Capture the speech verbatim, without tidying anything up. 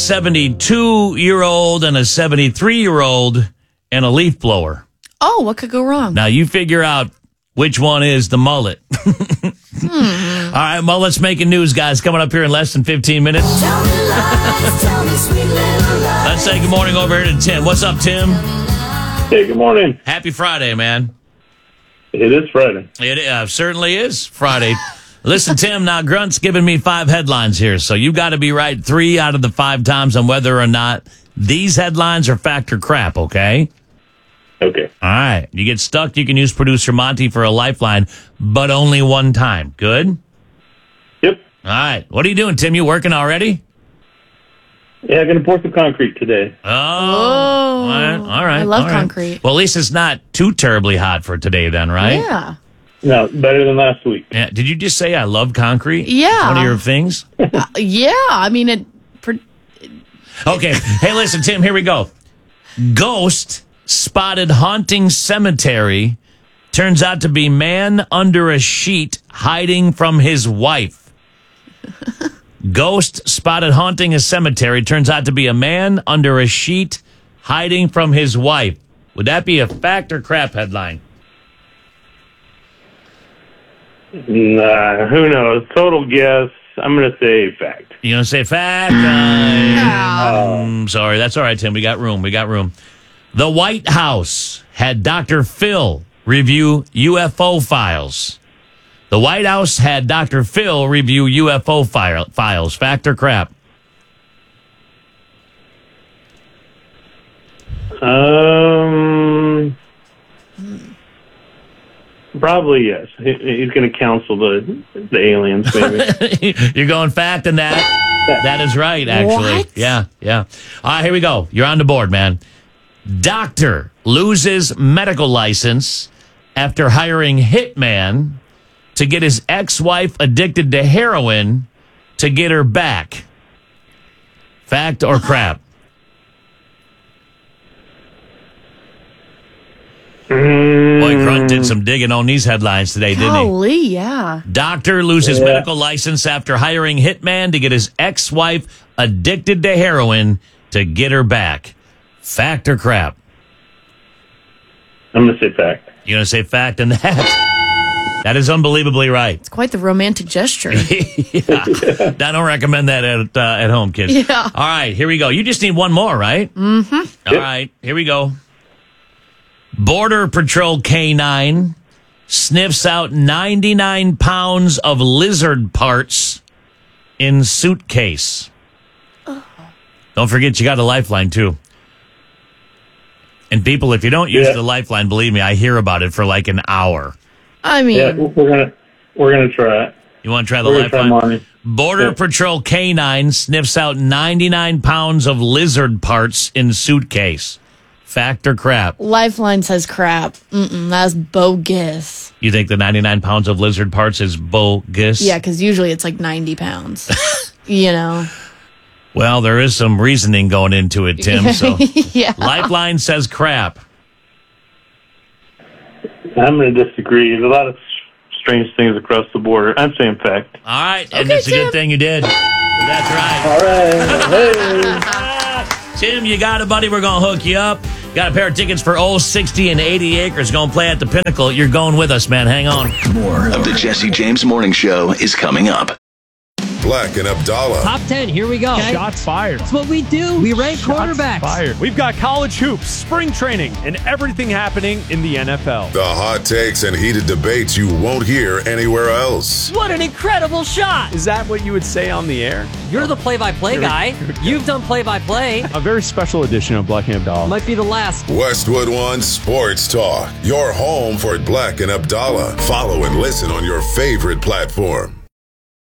seventy-two-year-old and a seventy-three-year-old and a leaf blower. Oh, what could go wrong? Now, you figure out which one is the mullet. hmm. All right, mullet's making news, guys. Coming up here in less than fifteen minutes. Tell me lies, tell me sweet little lies. Let's say good morning over here to Tim. What's up, Tim? Hey, good morning. Happy Friday, man. It is Friday. It uh, certainly is Friday. Listen, Tim, now Grunt's giving me five headlines here, so you got to be right three out of the five times on whether or not these headlines are fact or crap, okay? Okay. All right. You get stuck, you can use producer Monty for a lifeline, but only one time. Good? Yep. All right. What are you doing, Tim? You working already? Yeah, I'm going to pour some concrete today. Oh. All right. All right. I love all right. concrete. Well, at least it's not too terribly hot for today then, right? Yeah. No, better than last week. Yeah. Did you just say I love concrete? Yeah. One of your things? Uh, yeah. I mean, it. Pre- Okay. Hey, listen, Tim, here we go. Ghost spotted haunting cemetery. Turns out to be man under a sheet hiding from his wife. Ghost spotted haunting a cemetery. Turns out to be a man under a sheet hiding from his wife. Would that be a fact or crap headline? Nah, who knows? Total guess. I'm going to say fact. You gonna say fact? I, I'm sorry. That's all right, Tim. We got room. We got room. The White House had Doctor Phil review U F O files. The White House had Doctor Phil review U F O file, files. Fact or crap? Um, probably yes. He, he's going to counsel the the aliens, maybe. You're going fact and that. That is right, actually. What? Yeah, yeah. All right, here we go. You're on the board, man. Doctor loses medical license after hiring hitman to get his ex-wife addicted to heroin to get her back. Fact or crap? Boy, Grunt did some digging on these headlines today, didn't he? Golly, yeah. Doctor loses Yeah. medical license after hiring hitman to get his ex-wife addicted to heroin to get her back. Fact or crap? I'm going to say fact. You're going to say fact and that? That is unbelievably right. It's quite the romantic gesture. Yeah. I don't recommend that at, uh, at home, kids. Yeah. All right, here we go. You just need one more, right? Mm-hmm. All Yep. right, here we go. Border Patrol K nine sniffs out ninety-nine pounds of lizard parts in suitcase. Oh. Don't forget, you got a lifeline, too. And people, if you don't use Yeah. the lifeline, believe me, I hear about it for like an hour. I mean, Yeah, we're going to we're gonna try it. You want to try the We're gonna try lifeline? Monty. Border Yeah. Patrol K nine sniffs out ninety-nine pounds of lizard parts in suitcase. Fact or crap? Lifeline says crap. Mm-mm, that's bogus. You think the ninety-nine pounds of lizard parts is bogus? Yeah, because usually it's like ninety pounds. You know? Well, there is some reasoning going into it, Tim. So Yeah. Lifeline says crap. I'm going to disagree. There's a lot of s- strange things across the border. I'm saying fact. All right, and Okay, it's a Tim. good thing you did. That's right. All right. Hey. Tim, you got it, buddy. We're going to hook you up. Got a pair of tickets for Old sixty and eighty acres. Going to play at the Pinnacle. You're going with us, man. Hang on. More of the Jesse James Morning Show is coming up. Black and Abdallah. Top ten, here we go. Shots fired. That's what we do. We rank quarterbacks. Fired. We've got college hoops, spring training, and everything happening in the N F L. The hot takes and heated debates you won't hear anywhere else. What an incredible shot. Is that what you would say on the air? You're the play-by-play guy. You've done play-by-play. A very special edition of Black and Abdallah. Might be the last. Westwood One Sports Talk. Your home for Black and Abdallah. Follow and listen on your favorite platform.